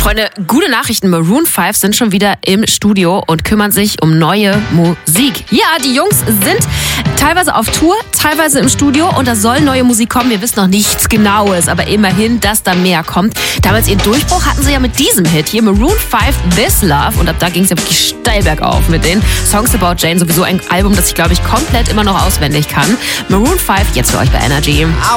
Freunde, gute Nachrichten. Maroon 5 sind schon wieder im Studio und kümmern sich um neue Musik. Ja, die Jungs sind teilweise auf Tour, teilweise im Studio und da soll neue Musik kommen. Wir wissen noch nichts Genaues, aber immerhin, dass da mehr kommt. Damals ihren Durchbruch hatten sie ja mit diesem Hit hier, Maroon 5, This Love. Und ab da ging es ja wirklich steil bergauf mit den Songs About Jane. Sowieso ein Album, das ich, glaube ich, komplett immer noch auswendig kann. Maroon 5 jetzt für euch bei Energy.